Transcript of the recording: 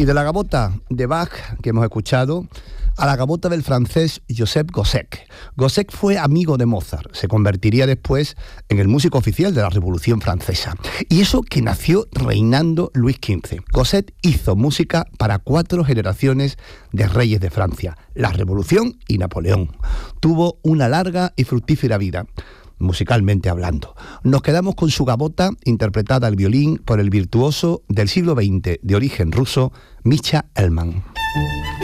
Y de la gavota de Bach que hemos escuchado, a la gavota del francés Joseph Gossec. Gossec fue amigo de Mozart, se convertiría después en el músico oficial de la Revolución Francesa. Y eso que nació reinando Luis XV. Gossec hizo música para 4 generaciones de reyes de Francia, la Revolución y Napoleón. Tuvo una larga y fructífera vida, musicalmente hablando. Nos quedamos con su gavota, interpretada al violín por el virtuoso del siglo XX de origen ruso, Mischa Elman.